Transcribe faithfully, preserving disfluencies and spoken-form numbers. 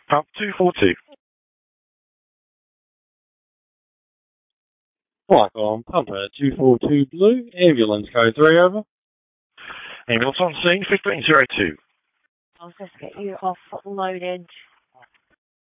Pump two four two. Mike on Pumper two four two Blue, ambulance code three over. Ambulance on scene fifteen zero two. I'll just get you offloaded.